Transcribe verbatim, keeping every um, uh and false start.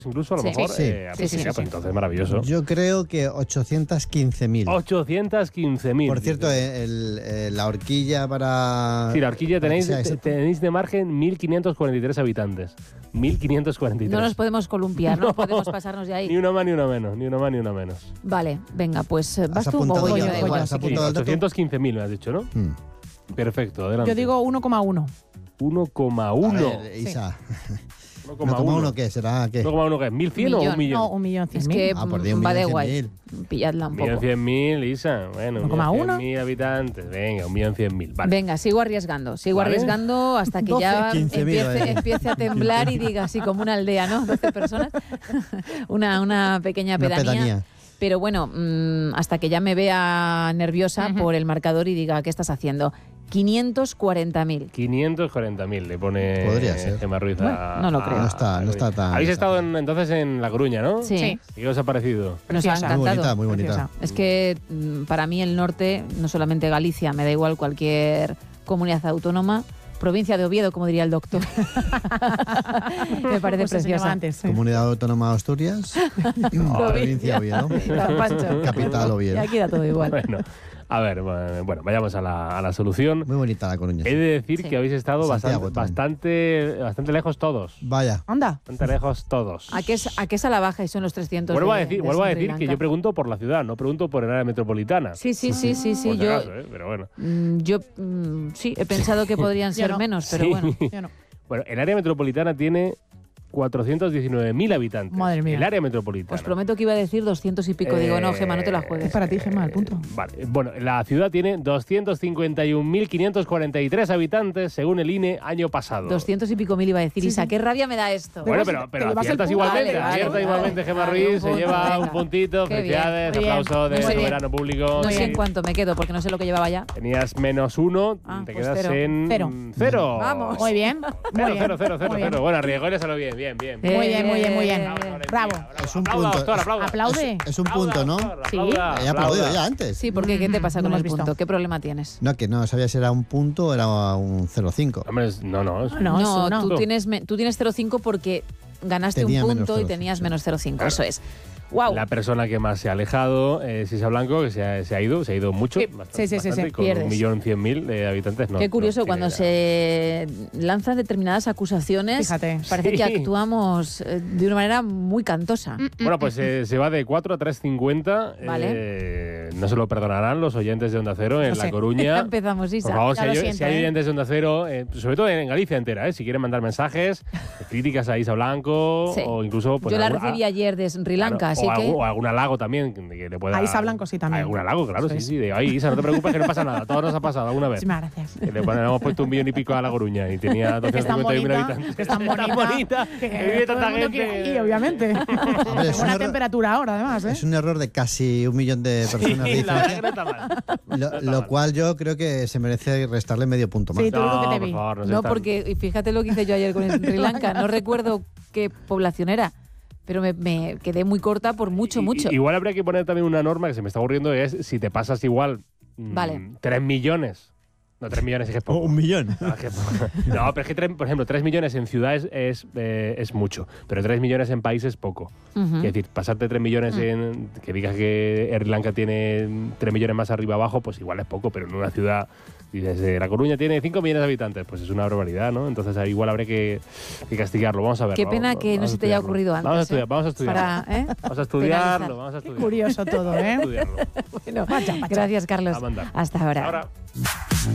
incluso a lo Sí, mejor. sí, eh, sí, sí, pues, sí, sí. Entonces, maravilloso. Yo creo que ochocientos quince mil. ochocientos quince mil. Por cierto, el, el, la horquilla para... Sí, la horquilla tenéis, para que sea te- tenéis de margen mil quinientos cuarenta y tres habitantes. mil quinientos cuarenta y tres. No nos podemos columpiar, no, podemos pasarnos de ahí. Ni una más ni una menos, ni una más ni una menos. Vale, venga, pues eh, vas ¿Has tú o apuntado voy ya? yo, da Voy, igual. ¿has si apuntado quieres. el dato? ochocientos quince mil me has dicho, ¿no? Hmm. Perfecto, adelante. Yo digo uno coma uno. uno coma A uno. ver, Isa, uno ¿uno coma coma uno uno qué? ¿Será qué? uno coma uno qué es? ¿mil cien o Millón. un millón? No, un millón cien Es mil. que Ah, por Dios, mm, un va de millón guay. cien Pilladla un Un millón poco. cien mil, Isa. Bueno, un ¿uno coma millón uno? cien mil habitantes. Venga, un millón cien mil. Vale. Venga, sigo arriesgando, sigo Vale. arriesgando hasta que ya doce, quince mil, empiece, vale. empiece a temblar y diga así como una aldea, ¿no? doce personas, una, una pequeña Una pedanía. pedanía. Pero bueno, mmm, hasta que ya me vea nerviosa Ujú. por el marcador y diga, ¿qué estás haciendo? quinientos cuarenta mil. quinientos cuarenta mil le pone Podría ser. Gemma Ruiz a, Bueno, no lo a- creo. No está- a no está tan- Habéis estado en- entonces en La Coruña, ¿no? Sí, Sí. ¿Y qué os ha parecido? nos ha Preciosa. Muy encantado. bonita, muy bonita. Preciosa. Es que mm, para mí el norte, no solamente Galicia, me da igual cualquier comunidad autónoma, provincia de Oviedo, como diría el doctor. me parece Pues se enseñaba preciosa. antes, sí. Comunidad Autónoma de Asturias, provincia Oviedo, Don Pancho. capital Y Oviedo. aquí da todo igual. Bueno, a ver, bueno, vayamos a la, a la solución. Muy bonita La Coruña. He de decir Sí. que habéis estado Santiago bastante, también. bastante, bastante lejos todos. Vaya. Anda. Bastante lejos todos. ¿A qué, es, ¿A qué es a la baja y son los trescientos? Vuelvo a de- decir, de vuelvo a Sri decir que Lanka? yo pregunto por la ciudad, no pregunto por el área metropolitana. Sí, sí, sí, sí, sí. Por si Yo, acaso, ¿eh? Pero bueno. mm, yo mm, sí, he pensado que podrían Yo ser no. menos, pero Sí. bueno. Yo no. Bueno, el área metropolitana tiene cuatrocientos diecinueve mil habitantes. Madre mía. El área metropolitana. Os prometo que iba a decir doscientos y pico. Digo, no, Gemma, no te la juegues. Es para ti, Gemma, el punto. Vale, bueno, la ciudad tiene doscientos cincuenta y un mil quinientos cuarenta y tres habitantes según el I N E año pasado. Doscientos y pico mil iba a decir. Sí, Isa, sí. qué rabia me da esto. Bueno, Te pero, llevas- pero te llevas el aciertas punto. igualmente, Vale, acierta vale, igualmente vale, Gemma vale, Ruiz, un se punto, lleva venga. un puntito, Qué bien, felicidades, muy bien, aplauso de muy este bien. verano público. No sé Sí. en cuánto me quedo, porque no sé lo que llevaba ya. Tenías menos uno, Ah, te pues quedas cero. en Cero. cero. Vamos. Muy bien. Muy Cero, bien. cero, cero, cero, Muy bien. cero. Bueno, arriesgó y le salió bien, bien, bien. Muy bien, muy bien, muy bien. Bravo, Valentina, Bravo. Es un Aplauda, punto. doctor, aplauda. Aplaude. Es, es un punto, ¿no? Aplauda, Sí. aplauda, He aplaudido aplauda. ya antes. Sí, porque ¿qué te pasa No con lo el has visto. punto? ¿Qué problema tienes? No, que no sabía si era un punto o era un cero coma cinco. Hombre, es- no, no. es- No, eso no. tú tienes, me- tú tienes cero coma cinco porque ganaste Tenía un menos punto y cero coma cinco, tenías sí. menos cero coma cinco. Claro. Eso es. ¡Wow! La persona que más se ha alejado es Isa Blanco, que se ha, se ha ido, se ha ido mucho. Sí, bastante, sí, sí, sí, bastante, sí, con pierdes. un millón cien mil de habitantes. No, Qué curioso, no cuando tiene se lanzan determinadas acusaciones, Fíjate. parece Sí. que actuamos eh, de una manera muy cantosa. nada. Bueno, pues eh, se va de cuatro a tres cincuenta. Vale. Eh, no se lo perdonarán los oyentes de Onda Cero en No La sé. Ya Coruña. empezamos, Isa. Por favor, si Ya lo hay, siento, si hay ¿eh? oyentes de Onda Cero, eh, sobre todo en Galicia entera, eh, si quieren mandar mensajes, críticas a Isa Blanco Sí. o incluso... pues, Yo la algún- recibí a- ayer de Sri Lanka, claro, así o, que... algún, o algún halago también que le pueda... A Isa Blanco sí también. Algún halago, claro, Eso sí, es. sí. De, ay, Isa, no te preocupes que no pasa nada. Todo nos ha pasado alguna vez. Muchísimas gracias. Que le, ponen- le hemos puesto un millón y pico a La Coruña y tenía Que es tan doscientos cincuenta y un mil bonita, habitantes. que es tan bonita, bonita, que vive todo el tanta mundo gente. quiere ir, obviamente. Hombre, es un Buena error- temperatura ahora, además, ¿eh? Es un error de casi un millón de personas de Sí, la verdad que diferencia. no está mal. No Lo, está lo mal. cual yo creo que se merece restarle medio punto más. Sí, tú lo que No, te por vi. favor, no, No, está- porque y fíjate lo que hice yo ayer con Sri Lanka. No recuerdo qué población era, pero me, me quedé muy corta por mucho, I- mucho. Igual habría que poner también una norma que se me está ocurriendo, es si te pasas igual mm, Vale. tres millones. No, tres millones es que es poco. un millón. No, es que- no, pero es que, tres- por ejemplo, tres millones en ciudades es, eh, es mucho, pero tres millones en países es poco. Ujú. Es decir, pasarte tres millones en. Que digas que Sri Lanka tiene tres millones más arriba abajo, pues igual es poco, pero en una ciudad. Dices, eh, La Coruña tiene cinco millones de habitantes, pues es una barbaridad, ¿no? Entonces ahí igual habría que, que castigarlo. Vamos a ver. Qué pena que no se te haya ocurrido antes. Vamos a ¿eh? estudiar, vamos a estudiarlo. Para, ¿eh? Vamos a estudiarlo, penalizar. vamos a Qué estudiarlo. curioso todo, Vamos a ¿eh? estudiarlo. Bueno, Pacha, pacha. gracias, Carlos. A mandar. Hasta ahora. Ahora.